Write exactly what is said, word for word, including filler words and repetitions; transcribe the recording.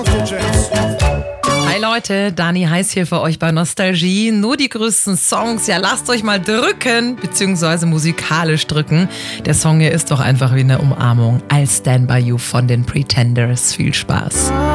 Hi Leute, Dani Heiß hier für euch bei Nostalgie. Nur die größten Songs, ja lasst euch mal drücken, beziehungsweise musikalisch drücken. Der Song hier ist doch einfach wie eine Umarmung. I'll Stand By You von den Pretenders. Viel Spaß.